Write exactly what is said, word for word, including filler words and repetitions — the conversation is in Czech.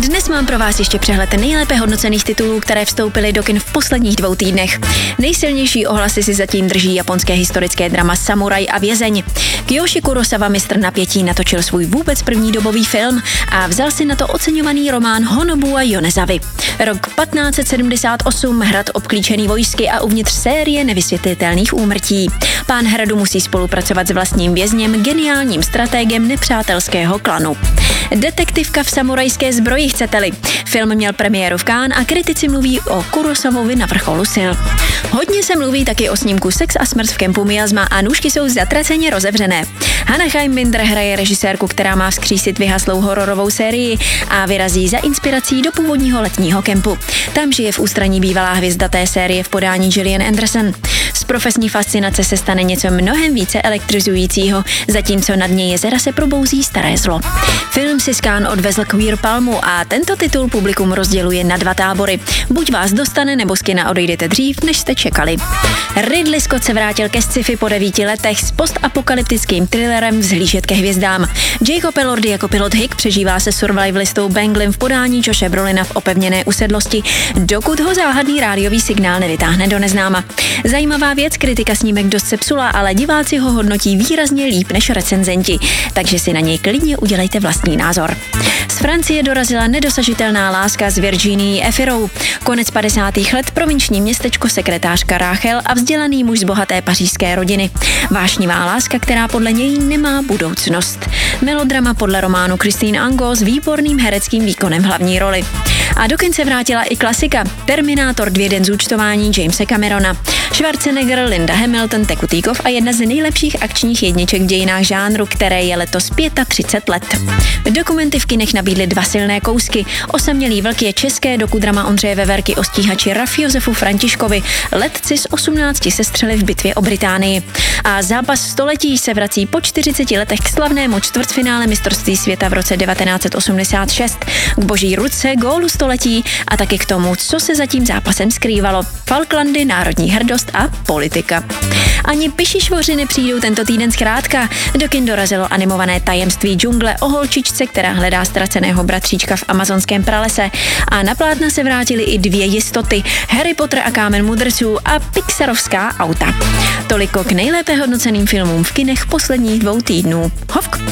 Dnes mám pro vás ještě přehled nejlépe hodnocených titulů, které vstoupily do kin v posledních dvou týdnech. Nejsilnější ohlasy si zatím drží japonské historické drama Samuraj a vězeň. Kiyoshi Kurosawa, mistr napětí, natočil svůj vůbec první dobový film a vzal si na to oceňovaný román Honobua Yonezawy. Rok patnáct set sedmdesát osm, hrad obklíčený vojsky a uvnitř série nevysvětlitelných úmrtí. Pán hradu musí spolupracovat s vlastním vězněm, geniálním stratégem nepřátelského klanu. Detektivka v samurajské zbroji, chcete-li. Film měl premiéru v Cannes a kritici mluví o Kurosawovi na vrcholu sil. Hodně se mluví taky o snímku Sex a smrt v kempu Miasma a nůžky jsou zatraceně rozevřené. Hannah Heimbinder hraje režisérku, která má vzkřísit vyhaslou hororovou sérii a vyrazí za inspirací do původního letního kempu. Tam žije v ústraní bývalá hvězda té série v podání Gillian Anderson. Z profesní fascinace se stane něco mnohem více elektrizujícího, zatímco na dně jezera se probouzí staré zlo. Film si z Cannes odvezl Queer Palmu a tento titul publikum rozděluje na dva tábory. Buď vás dostane, nebo z kina odejdete dřív, než jste čekali. Ridley Scott se vrátil ke sci-fi po devíti letech s postapokalyptickým thrillerem Vzhlížet ke hvězdám. Jacob Elordi jako pilot Hick přežívá se survivalistou Banglim v podání Joshe Brolina v opevněné usedlosti, dokud ho záhadný rádiový signál nevytáhne do neznáma. Zajímavá věc, kritika snímek dost sepsula, ale diváci ho hodnotí výrazně líp než recenzenti, takže si na něj klidně udělejte vlastní názor. Z Francie dorazila nedosažitelná láska s Virginií Efirou. Konec padesátých let, provinční městečko, sekretářka Rachel a vzdělaný muž z bohaté pařížské rodiny. Vášnivá láska, která podle něj nemá budoucnost. Melodrama podle románu Christine Angot s výborným hereckým výkonem v hlavní roli. A do kin se vrátila i klasika Terminátor dva, den zúčtování Jamese Camerona. Schwarzenegger, Linda Hamilton, Tekutýkov a jedna z nejlepších akčních jedniček v dějinách žánru, které je letos třicet pět let. Dokumenty v kinech nabídly dva silné kousky. Osamělý vlk je české dokudrama Ondřeje Veverky o stíhači Raf Josefu Františkovi, letci z osmnácti sestřeli v bitvě o Británii. A zápas století se vrací po čtyřiceti letech k slavnému čtvrtfinále mistrovství světa v roce devatenáct set osmdesát šest, k boží ruce, gólu století a taky k tomu, co se za tím zápasem skrývalo. Falklandy, národní hrdost a politika. Ani pišišvoři nepřijdou tento týden zkrátka. Do kin dorazilo animované Tajemství džungle o holčičce, která hledá ztraceného bratříčka v amazonském pralese. A na plátna se vrátily i dvě jistoty. Harry Potter a kámen mudrců a pixarovská auta. Toliko k nejlépe hodnoceným filmům v kinech posledních dvou týdnů. Hovk!